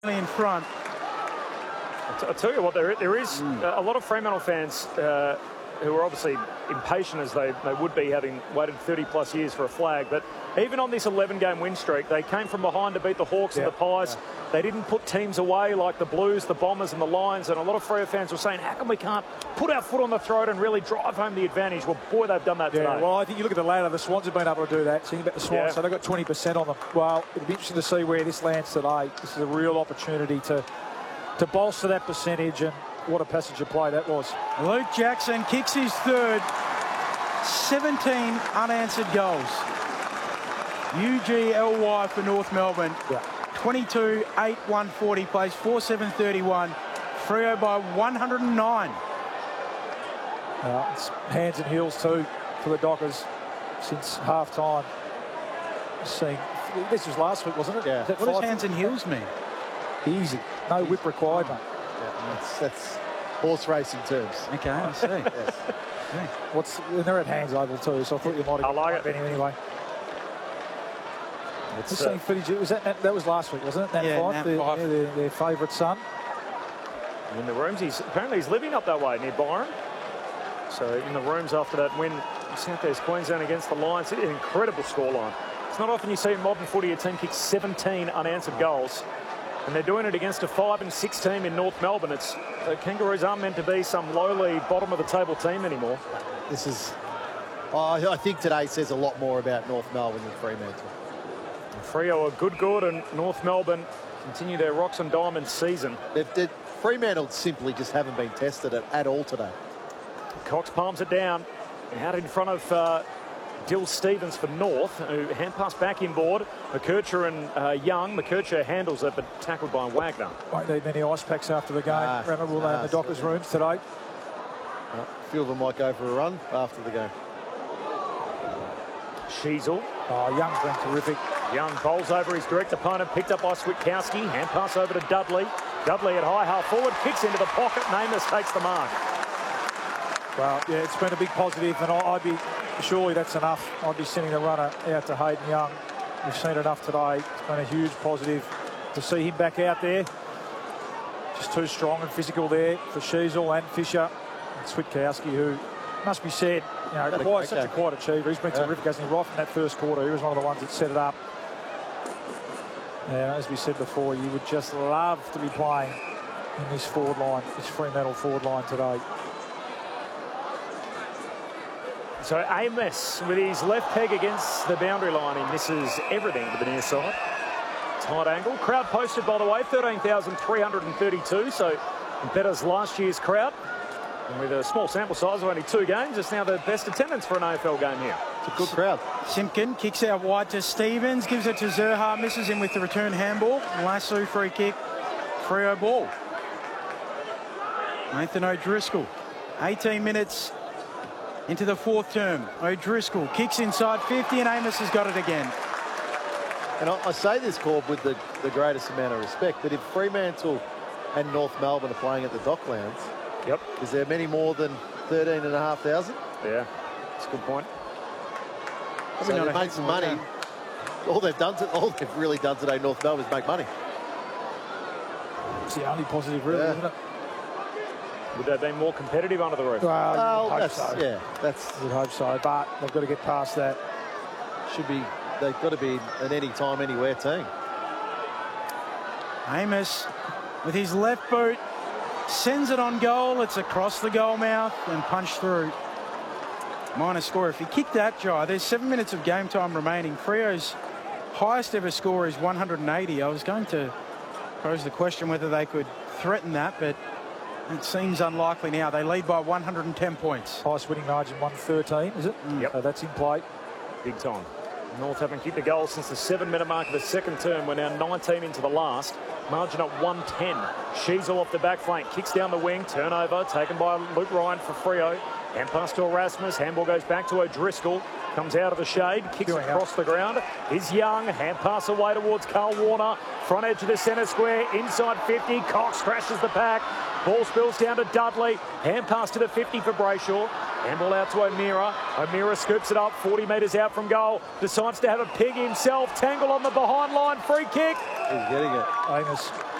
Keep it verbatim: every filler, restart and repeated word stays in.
in front. I'll tell you what, there, there is mm. a lot of Fremantle fans uh, who are obviously impatient as they, they would be, having waited thirty plus years for a flag. But even on this eleven game win streak, they came from behind to beat the Hawks yeah. and the Pies. Yeah. They didn't put teams away like the Blues, the Bombers and the Lions. And a lot of Freo fans were saying, how come we can't put our foot on the throat and really drive home the advantage? Well, boy, they've done that yeah, today. Well, I think you look at the ladder, the Swans have been able to do that. Thinking about the Swans, yeah. so they've got twenty percent on them. Well, it'll be interesting to see where this lands today. This is a real opportunity to to bolster that percentage, and what a passage of play that was. Luke Jackson kicks his third. seventeen unanswered goals. U G L Y for North Melbourne. Yeah. twenty-two eight one forty plays four seven thirty-one. Freo by one hundred nine. Uh, it's hands and heels too for the Dockers since half time. Seeing, this was last week, wasn't it? Yeah. What does hands and heels mean? Easy. No whip required, mate. Yeah, that's, that's horse racing terms. Okay, I see. Yes. Yeah. What's, and they're at hands oval too, so I thought you might have I like it anyway. It's, uh, footage, was that, that, that was last week, wasn't it? Nat yeah, Fyfe, Nat their, Fyfe. yeah, their, their favourite son. In the rooms, he's apparently he's living up that way near Byron. So in the rooms after that win, South-East Queensland against the Lions, an incredible scoreline. It's not often you see in modern footy a team kick seventeen unanswered goals, and they're doing it against a five and six team in North Melbourne. It's the Kangaroos aren't meant to be some lowly bottom of the table team anymore. This is, oh, I think today says a lot more about North Melbourne than Fremantle. Freo are good, good, and North Melbourne continue their rocks and diamonds season. They've, they've, Fremantle simply just haven't been tested at, at all today. Cox palms it down, out in front of uh, Dill Stevens for North, who hand pass back inboard. McKercher and uh, Young. McKercher handles it, but tackled by Wagner. Won't need many ice packs after the game. Ah, Remember, we'll ah, in the Dockers' rooms today. Uh, a few of them might go for a run after the game. Sheasel. Oh, Young's been terrific. Young bowls over his direct opponent, picked up by Switkowski. Hand pass over to Dudley. Dudley at high half forward, kicks into the pocket. Amos takes the mark. Well, yeah, it's been a big positive, and I'd be, surely that's enough. I'd be sending the runner out to Hayden Young. We've seen enough today. It's been a huge positive to see him back out there. Just too strong and physical there for Sheasel and Fisher. And Switkowski, who, must be said, you know, quite, such a quiet achiever. He's been terrific, hasn't he? Right from that first quarter, he was one of the ones that set it up. Now, as we said before, you would just love to be playing in this forward line, this Fremantle forward line today. So Amos with his left peg against the boundary line. He misses everything to the near side. Tight angle. Crowd posted, by the way, thirteen thousand three hundred thirty-two. So better as last year's crowd. And with a small sample size of only two games, it's now the best attendance for an A F L game here. It's a good crowd. Simpkin kicks out wide to Stevens, gives it to Zerha, misses him with the return handball. Lasso free kick, Freo ball. Nathan O'Driscoll, eighteen minutes into the fourth term. O'Driscoll kicks inside fifty, and Amos has got it again. And I, I say this, Corb, with the, the greatest amount of respect, but if Fremantle and North Melbourne are playing at the Docklands, yep, is there many more than thirteen and a half thousand? Yeah, that's a good point. So they've made some money. All they've done, to, all they've really done today, North Melbourne, is make money. It's the only positive, really, yeah. isn't it? Would they have been more competitive under the roof? Well, well hope that's, so. yeah, that's. You'd hope so, but they've got to get past that. Should be. They've got to be an anytime, anywhere team. Amos with his left boot sends it on goal. It's across the goal mouth and punched through. Minor score. If he kicked that, Jai, there's seven minutes of game time remaining. Freo's highest ever score is one hundred eighty. I was going to pose the question whether they could threaten that, but it seems unlikely now. They lead by one hundred ten points. Highest winning margin, one thirteen, is it? Mm. Yep. So that's in play. Big time. North haven't kicked a goal since the seven-minute mark of the second term. We're now nineteen into the last. Margin at one ten. Sheasel off the back flank, kicks down the wing. Turnover taken by Luke Ryan for Freo. Hand pass to Erasmus. Handball goes back to O'Driscoll. Comes out of the shade, kicks Doing across out. the ground. Is Young. Hand pass away towards Carl Warner. Front edge of the centre square. Inside fifty. Cox crashes the pack. Ball spills down to Dudley. Hand pass to the fifty for Brayshaw. Handball out to O'Meara. O'Meara scoops it up forty metres out from goal. Decides to have a pig himself. Tangle on the behind line. Free kick. He's getting it. Amos